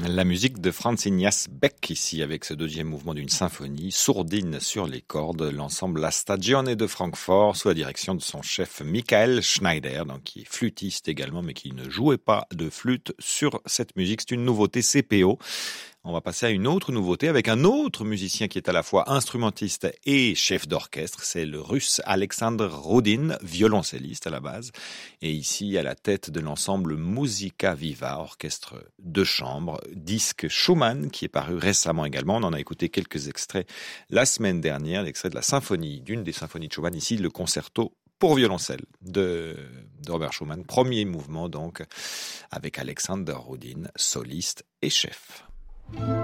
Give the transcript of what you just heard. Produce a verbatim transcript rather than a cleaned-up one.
La musique de Franz Ignaz Beck ici avec ce deuxième mouvement d'une symphonie, sourdine sur les cordes, l'ensemble La Stagione de Francfort sous la direction de son chef Michael Schneider, donc qui est flûtiste également mais qui ne jouait pas de flûte sur cette musique. C'est une nouveauté C P O. On va passer à une autre nouveauté avec un autre musicien qui est à la fois instrumentiste et chef d'orchestre. C'est le russe Alexandre Rodin, violoncelliste à la base. Et ici, à la tête de l'ensemble Musica Viva, orchestre de chambre, disque Schumann qui est paru récemment également. On en a écouté quelques extraits la semaine dernière, l'extrait de la symphonie, d'une des symphonies de Schumann. Ici, le concerto pour violoncelle de, de Robert Schumann. Premier mouvement donc avec Alexandre Rodin, soliste et chef.